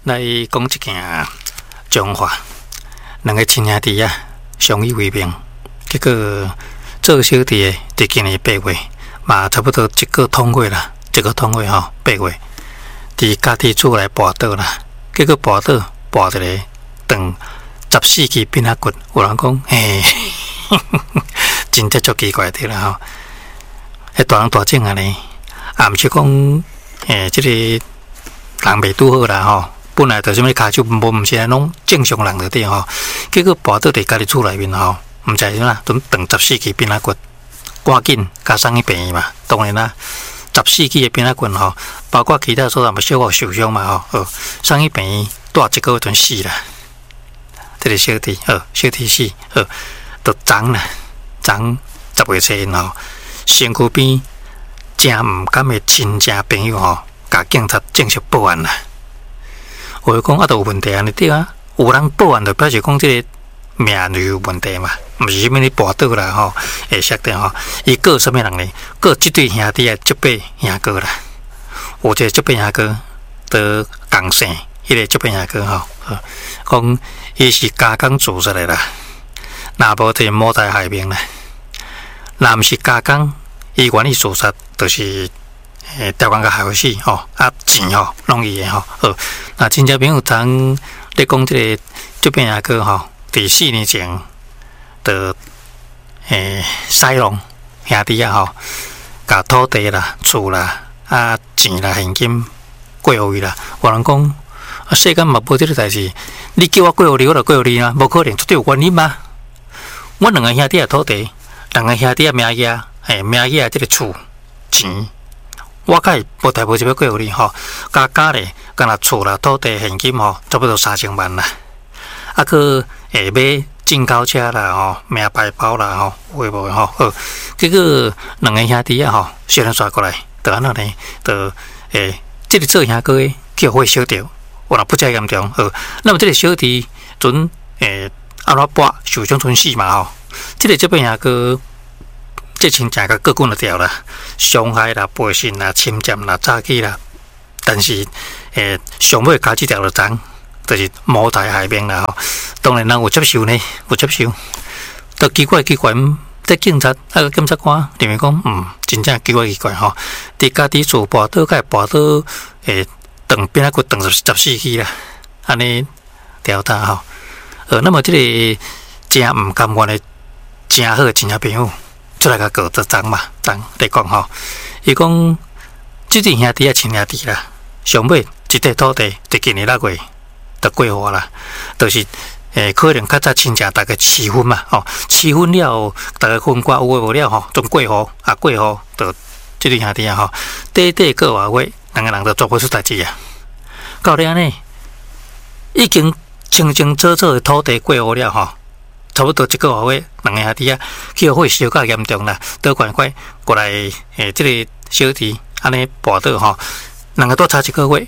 来讲一件彰化两个亲兄弟啊，相依为命，结果做小弟的伫今年8月嘛，差不多一个通过啦，一个通过吼，8月伫家己厝内跋倒啦，结果跋倒跋一个长14支扁仔骨，有人讲嘿，真正足奇怪的啦吼，迄大人大种安尼，也毋是讲即个人袂拄好啦吼。本来就什么骹手无是拢正常人就对吼，结果跋倒伫家己厝内面吼，毋知啥啦，长14支扁仔骨，赶紧甲送去病院嘛。当然啦，14支的扁仔骨吼，包括其他所在嘛小可受伤嘛吼，送去病院住1个月就死啦。这个小弟小弟死，都长啦，长10月初吼，身躯边真毋甘的亲戚朋友吼，甲警察正式报案啦。我讲都有问题安尼对啊，有人报案就表示讲这个命就有问题嘛，毋是啥物你跋倒啦吼，会xác定吼。伊告什么人呢？告即对兄弟的这辈兄哥啦，有一个这辈兄哥得共姓，迄个这辈兄哥吼，讲伊是加工自杀的啦，若无就谋财害命啦。若毋是加工，伊愿意自杀，就是调工甲害死吼，钱吼拢伊的吼。那亲戚朋友常咧讲这个这边阿哥吼，伫4年前的西龙兄弟啊吼，甲土地啦、厝啦、钱啦、现金过互伊啦。有人讲世间嘛无这个代志，你叫我过互你，我就过互你啊，无可能，绝对有原因嘛。我两个兄弟的土地，两个兄弟的名义，名义这个厝钱。我甲伊无代无志要过互你吼，加咧，干若厝啦、土地、现金吼，差不多3000万啦。去下买进口车啦吼，名牌包啦吼，有诶无诶吼。结果两个兄弟吼，小人刷过来，就安怎呢？就这个做兄哥诶叫火烧掉，有人不遮严重。那么这个小弟准阿拉伯受伤准死嘛吼，这个这边兄哥。这亲戚个各管就掉啦，伤害啦、背信啦、侵占啦、诈欺啦，但是上尾加这条就脏，就是谋财害命啦吼。当然人有接受呢，有接受。都奇怪，这警察检察官认为讲，真正奇怪吼。伫家己厝跋倒，甲跋倒长扁仔骨长14支啦，安尼调查吼。那么这个真毋甘愿的真好的亲戚朋友。出来甲告这张嘛，张来讲吼，伊讲即对兄弟啊亲兄弟啦，上尾一块土地伫今年6月就过户啦，就是可能较早亲戚大概7分嘛，7分了后，大家分割有诶无了吼，总过户过户就即对兄弟啊吼，短过偌月，两个人就做不出代志啊。到了呢，已经清清楚楚诶土地过户了吼。差不多1个月，两个兄弟去火烧较严重啦，倒怪过来这个小弟安尼跋倒吼，两个多差1个月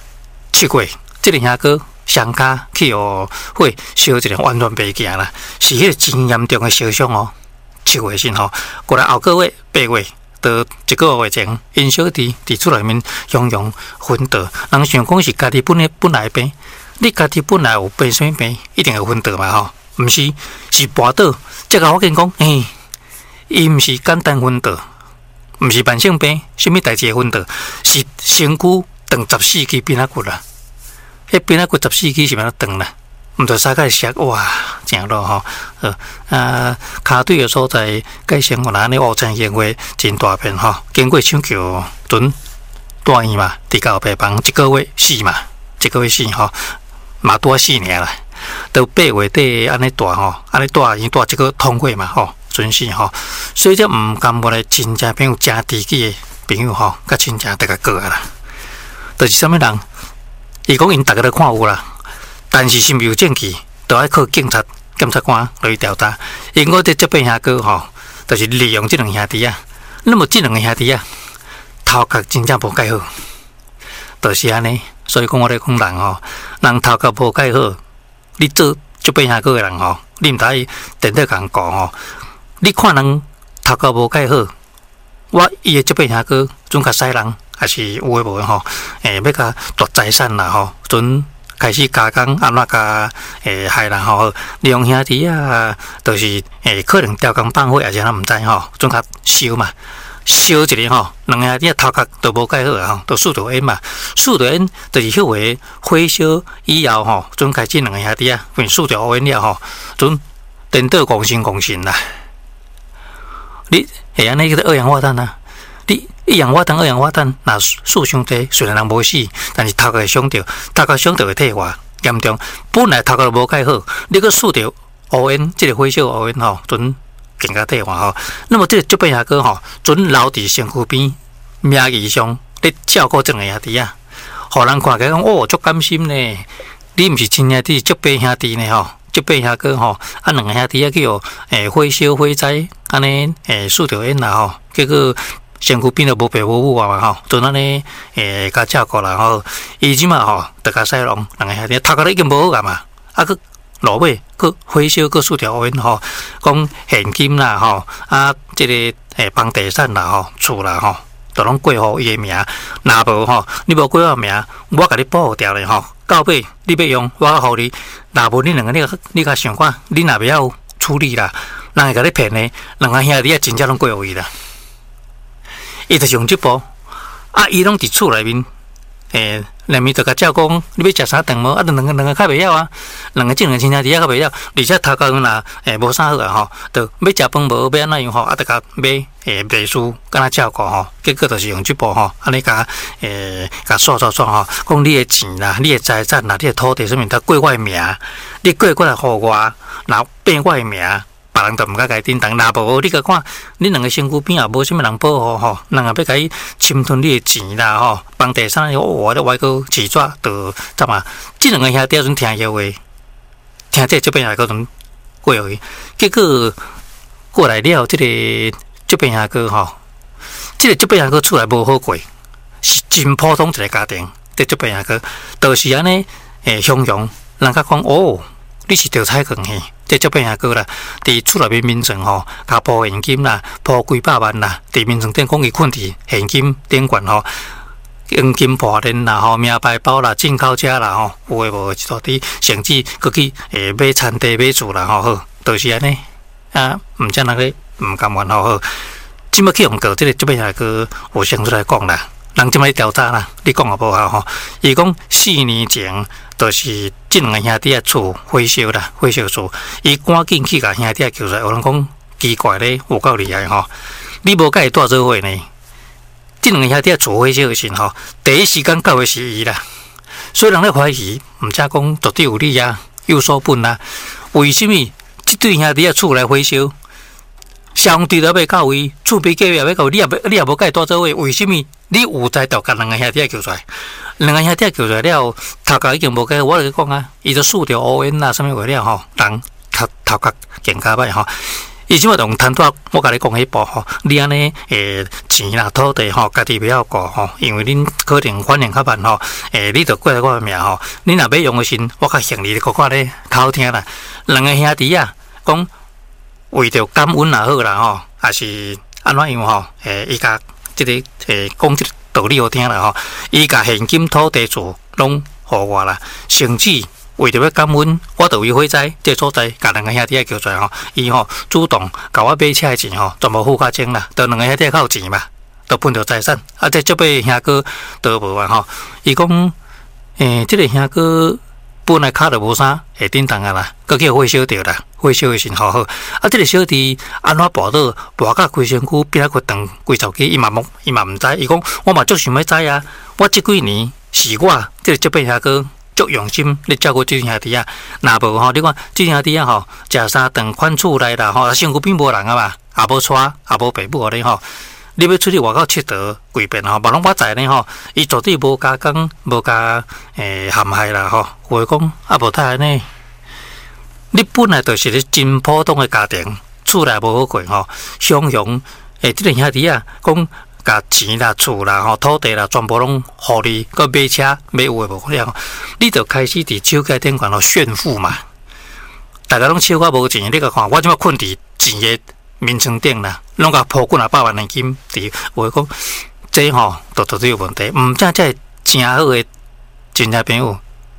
，7月，这个兄哥上家去火烧一个完全袂行啦，是迄个真严重的烧伤哦。7月份吼，过来后个月8月，到1个月前，因小弟伫厝内面洋昏倒，人想讲是家己本来病，你家己本来有病什么病，一定会昏倒嘛吼。毋是，是跋倒，才甲发现讲，伊毋是简单昏倒，毋是慢性病，什么代志会昏倒，是身躯长14支扁仔骨啦。迄扁仔骨14支是安怎长啦？毋着啥个摔哇，正咯吼。骹腿的所在，改生活安尼乌青烟花真大片吼。经过抢救，准住院嘛，伫到病房1个月死嘛，1个月死吼，嘛拄4年啦。到8月底安尼住吼，安尼住已经住1个通过嘛吼，准死吼，所以这毋甘愿的亲戚朋友、真知己的朋友吼，甲亲戚得甲告啊啦。就是啥物人？伊讲因大家都看有啦，但是是毋是有证据，都要靠警察、检察官落去调查。因我这边兄哥吼，就是利用这两兄弟啊。那么这两个兄弟啊，头壳真正无改好，就是安尼。所以讲我咧讲人吼，人头壳无改好。你做这边兄哥的人吼，你毋知电脑共讲吼，你看人头壳无改好，我伊的这边兄哥准甲使人，还是有诶无诶吼，要甲夺财产啦吼，准开始加工，安怎甲害人吼，利用兄弟啊，就是可能调工放火，也是咱毋知吼，总较烧嘛。烧一个吼，两个兄弟头壳都无盖好啊吼，都输着烟嘛，输着烟就是迄回火烧以后吼，准开始两个兄弟啊，变输着乌烟了吼，准颠倒共生啦。你会安尼叫做二氧化碳啊？你一氧化碳、二氧化碳，若数伤低，虽然人无死，但是头壳会伤着，头壳伤着会退化严重。本来头壳都无盖好，你搁输着乌烟，即个火烧乌烟吼，准。更加退化吼，那么这个足变下哥吼，准留伫身躯边，名义上咧照顾这两个兄弟啊，互人看起来讲哦，足甘心呢。你毋是亲兄弟，足变兄弟呢吼，足变下哥吼，啊两个兄弟啊叫火烧火灾，安尼输着烟啦吼，结果身躯边都无爸无母啊嘛吼，准安尼甲照顾啦吼，伊即嘛吼，得甲西龙两个兄弟头壳已经无好个嘛，啊佮。落尾，佮火烧，佮数条烟吼，讲现金啦吼，啊，即个房地产啦吼，厝啦吼，都拢过户伊个名。若无吼，你无过户名，我甲你保护掉咧吼。到尾你要用，我互你。若无你两个你甲想看，你若袂晓处理啦，人会甲你骗咧。两个兄弟啊，真正拢过户伊啦。伊就是用即步，啊，伊拢伫厝内面。内面就甲照讲，你要食啥顿无？啊，两个较袂晓啊，两个亲兄弟啊较袂晓，而且头壳若无啥好啊吼，就要食饭无，要安怎样吼，啊，就甲买卖书，敢若照顾吼，结果就是用即步吼，安尼甲刷吼，讲你的钱啦，你的财产啦，你的土地什么，他过我的名，你过来互我，然后变我的名。别人就毋甲甲伊叮当，若无你甲看，你两个身躯边也无啥物人保护吼，人也要甲伊侵吞你的钱啦吼，房地产我咧外国起纸就怎啊？即两个兄弟阵听遐话，听这边下个阵过去，结果过来了，即个这边下个吼，即个这边下个厝内无好过，是真普通一个家庭，这边下个都是安尼形容，人家讲哦。你是着彩光嘿，这边下个啦，伫厝内面面层吼，甲铺现金啦，铺几百万啦，伫面层顶讲伊困伫现金顶悬吼，黄金破链啦吼，名牌包啦，进口车啦吼，有诶无一大堆，甚至佮去买餐地买厝啦吼，好，就是安尼啊，毋则人个毋甘愿吼好，即要去用到这边下个有先出来讲啦。人即摆调查啦，你讲也无效吼。伊讲4年前，就是即两个兄弟啊厝火烧啦，火烧厝，伊赶紧去甲兄弟救出来。有人讲奇怪咧，有够厉害吼！你无甲伊带做伙呢？即两个兄弟厝火烧的时吼，第一时间到的是伊啦。所以人咧怀疑，毋则讲绝对有理啊，有所本啦。为什么即对兄弟啊厝来火烧？相对都要到位，厝边隔壁要到位，你也无甲伊带做伙，为什么？你有才调甲两个兄弟救出来，两个兄弟救出来了，头壳已经无解，我就讲啊，伊都输掉乌烟啦，什么话了吼，人头壳更加歹吼。伊即摆用贪多，我甲你讲迄步吼，你安尼钱啦、土地吼，家己袂晓顾吼，因为恁可能反应较慢吼，你着过来我命吼，你若要用的时，我较向你个咧偷听啦。两个兄弟啊，讲为着感恩也好啦吼，也是安怎样吼，伊甲。即个讲即个道理好听啦吼，伊甲现金、土地、厝拢互我啦，甚至为着要感恩，我着为火灾这所在，甲两个兄弟叫出来吼，伊吼主动甲我买车的钱吼，全部付较精啦，着两个兄弟较有钱嘛，着分着财产，啊，这尾兄哥都无啊吼，伊讲即个兄哥本来骹着无啥会叮当啊啦，佮叫火烧着啦。火烧的时好好，啊！这个小弟安怎跋倒，跋到规身躯变啊骨长规条肌，伊嘛毋知。伊讲我嘛足想要知啊！我即几年是我这个边兄哥足用心咧照顾这兄弟啊。若无吼，你看这兄弟啊吼，食三顿款厝内啦吼，身躯边无人啊嘛，也无娶，也无爸母咧吼。你要出去外口佚佗几遍吼，别拢我知咧吼。伊绝对无加工，无加陷害啦吼。话讲啊，无太安尼。你本来就是咧真普通的家庭，厝内无好过吼，相容即个兄弟啊，讲甲钱啦、厝啦、吼土地啦，全部拢互你，佮买车买有诶无了，你就开始伫手机顶悬咯炫富嘛。大家拢手我无钱，你甲看，我即摆困伫钱诶面床顶啦，拢甲铺几啊百万现金伫，话讲这吼都绝对有问题，毋正真好诶亲戚朋友。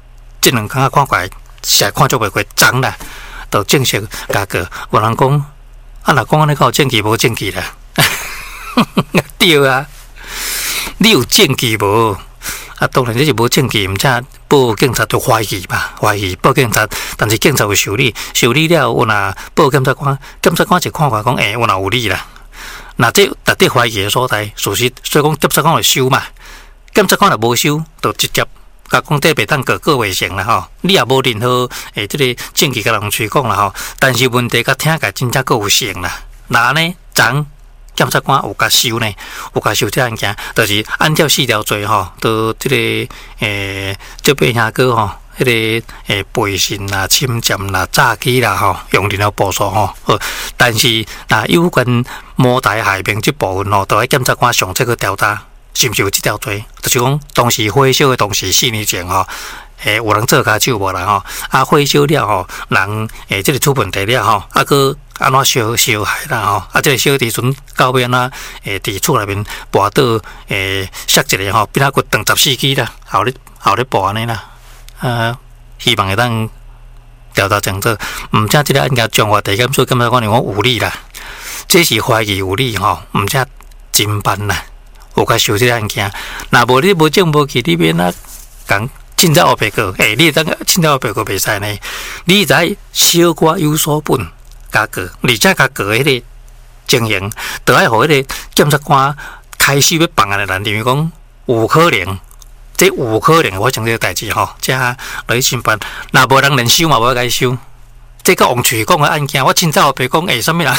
这两天看过来，实在看足袂过脏啦，就正式加个。有人讲，若讲安尼，有证据无证据啦？对啊，你有证据无？啊，当然这是无证据，毋则报警察就怀疑嘛，怀疑报警察，但是警察有受理，受理了，有若报检察官，检察官就看看讲，有若有理啦。那这值得怀疑的所在，事实所以讲检察官会收嘛，检察官若无收，就直接甲讲这袂当告袂成啦吼。你也无任何这个证据甲人吹讲啦吼，但是问题甲听起真正够有成啦。那安尼昨检察官有甲收呢，有甲收这案件，就是按照4条罪吼，都这个这八兄哥吼，迄个背信啦、侵占啦、诈欺啦吼，用人了部署吼。但是有关摩台海边这部分吼，都喺检察官上这个调查，是毋是有这条罪？就是讲当时火烧的当时4年前吼。有人做骹手无啦吼，火烧了吼，人这个出问题了吼，佮安怎烧害啦吼，这个小弟阵到尾安怎伫厝内面跋倒摔一个吼，变骨断14支啦，后咧跋安尼啦，希望会当调查清楚，毋则这个案件中华地检署检察官讲有理啦，这是怀疑有理吼，毋则侦办啦，有甲收这个案件，若无你无证无据，你免讲。凊彩黑白告，你当凊彩黑白告袂使呢？你在小可有所本加告，而且加告迄个情形，就爱互迄个检察官开始要办案的人，认为讲有可能，这有可能发生这个代志吼，才来审判。若无人连收嘛，无该收。这个王翠讲的案件，我凊彩黑白讲，什么人？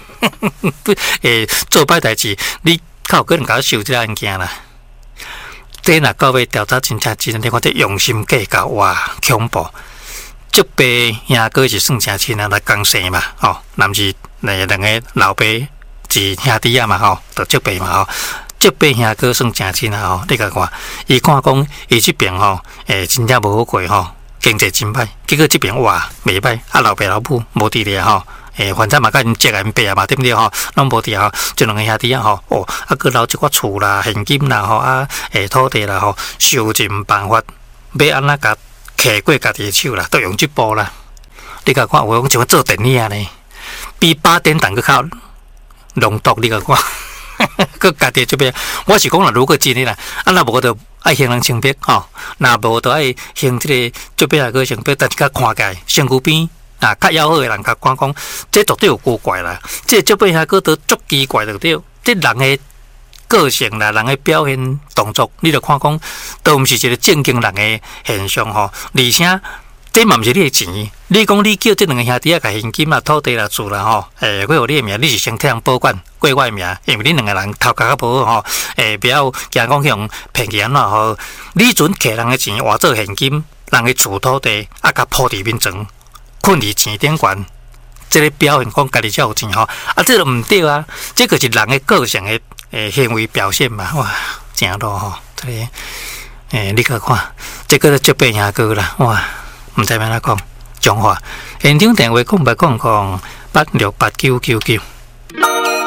做歹代志，你靠可能甲收这个案件啦？这若到尾调查真正你看这用心计较哇恐怖，这辈兄哥是算正亲啊来共生嘛吼，男是两个老爸是兄弟啊嘛吼，就这辈嘛吼，这辈兄哥算正亲啊吼，你甲看，伊看讲伊这边吼，真正无好过吼，经济真歹，结果这边哇袂歹，老爸老母无伫咧吼。反正嘛，甲因借因爸啊嘛，对不对吼？拢无伫吼，就两个兄弟啊吼，佮留一寡厝啦、现金啦吼，土地啦吼，想尽办法要安怎甲摕过家己的手啦，都用这步啦。你甲看，有讲像做电影呢，比8点档佮较浓毒，你甲看，佮家己这边，我是讲啦，如果真诶啦，若无就爱行人清白吼，若无就爱行这个这边啊个清白，但是甲看起来身躯边。较要好的人甲讲，这绝对有古怪啦！这这辈兄哥都足奇怪对不对？这人的个性啦，人的表现动作，你著看讲，都毋是一个正经人的现象吼。而且这嘛毋是你的钱，你讲你叫这两个兄弟甲现金啦、土地啦、厝啦吼，我有你的名，你是先替人保管过我的名，因为你两个人头壳较无好吼，不要惊讲去用骗去安怎吼。你准摕人的钱换做现金，人的厝土地甲铺伫面前。困伫钱顶悬，这个表现讲家己才有钱吼，这个毋对啊，这个是人的个性的行为表现嘛，哇，正路吼，这个你去看，这个就八兄哥啦，哇，毋知要安怎讲，讲话，现场电话0800868999。